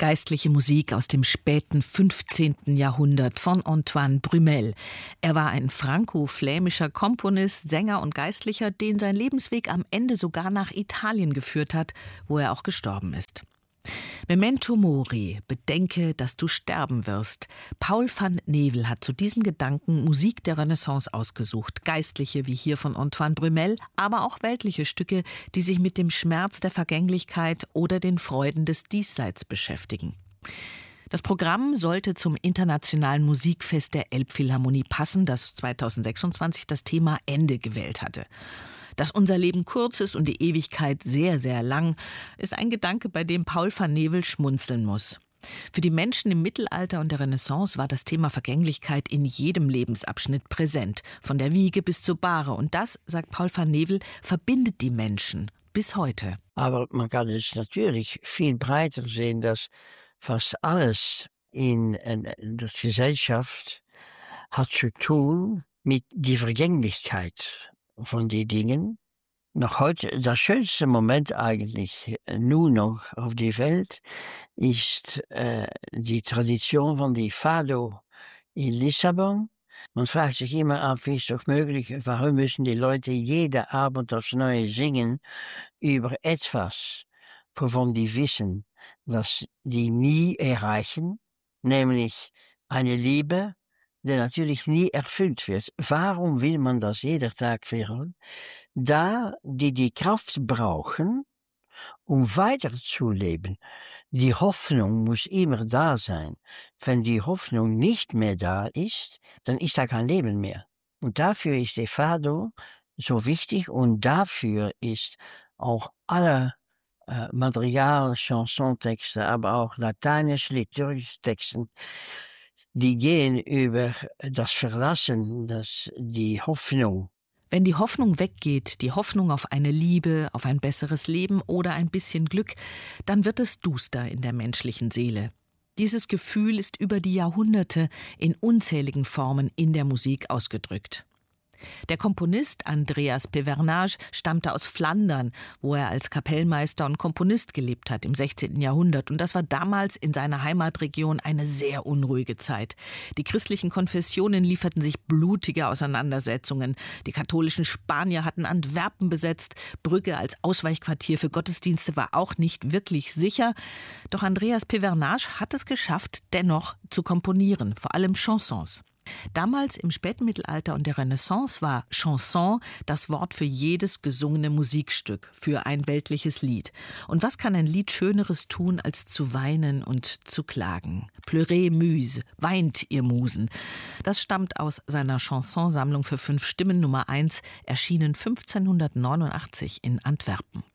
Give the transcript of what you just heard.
Geistliche Musik aus dem späten 15. Jahrhundert von Antoine Brumel. Er war ein franko-flämischer Komponist, Sänger und Geistlicher, den sein Lebensweg am Ende sogar nach Italien geführt hat, wo er auch gestorben ist. Memento mori, bedenke, dass du sterben wirst. Paul van Nevel hat zu diesem Gedanken Musik der Renaissance ausgesucht. Geistliche wie hier von Antoine Brumel, aber auch weltliche Stücke, die sich mit dem Schmerz der Vergänglichkeit oder den Freuden des Diesseits beschäftigen. Das Programm sollte zum Internationalen Musikfest der Elbphilharmonie passen, das 2026 das Thema Ende gewählt hatte. Dass unser Leben kurz ist und die Ewigkeit sehr, sehr lang, ist ein Gedanke, bei dem Paul van Nevel schmunzeln muss. Für die Menschen im Mittelalter und der Renaissance war das Thema Vergänglichkeit in jedem Lebensabschnitt präsent, von der Wiege bis zur Bahre. Und das, sagt Paul van Nevel, verbindet die Menschen bis heute. Aber man kann es natürlich viel breiter sehen, dass fast alles in der Gesellschaft hat zu tun mit der Vergänglichkeit von den Dingen. Noch heute, das schönste Moment eigentlich nur noch auf der Welt ist die Tradition von die Fado in Lissabon. Man fragt sich immer ab, wie ist doch möglich, warum müssen die Leute jeden Abend aufs Neue singen über etwas, wovon die wissen, dass die nie erreichen, nämlich eine Liebe, die natürlich nie erfüllt wird. Warum will man das jeder Tag wiederholen? Da die Kraft brauchen, um weiterzuleben. Die Hoffnung muss immer da sein. Wenn die Hoffnung nicht mehr da ist, dann ist da kein Leben mehr. Und dafür ist der Fado so wichtig und dafür ist auch alle Material, Chansontexte, aber auch lateinische liturgische Texte, die gehen über das Verlassen, die Hoffnung. Wenn die Hoffnung weggeht, die Hoffnung auf eine Liebe, auf ein besseres Leben oder ein bisschen Glück, dann wird es duster in der menschlichen Seele. Dieses Gefühl ist über die Jahrhunderte in unzähligen Formen in der Musik ausgedrückt. Der Komponist Andreas Pevernage stammte aus Flandern, wo er als Kapellmeister und Komponist gelebt hat im 16. Jahrhundert. Und das war damals in seiner Heimatregion eine sehr unruhige Zeit. Die christlichen Konfessionen lieferten sich blutige Auseinandersetzungen. Die katholischen Spanier hatten Antwerpen besetzt. Brügge als Ausweichquartier für Gottesdienste war auch nicht wirklich sicher. Doch Andreas Pevernage hat es geschafft, dennoch zu komponieren, vor allem Chansons. Damals im späten Mittelalter und der Renaissance war Chanson das Wort für jedes gesungene Musikstück, für ein weltliches Lied. Und was kann ein Lied Schöneres tun, als zu weinen und zu klagen? Pleurez, Muse, weint, ihr Musen. Das stammt aus seiner Chansonsammlung für 5 Stimmen Nummer 1, erschienen 1589 in Antwerpen.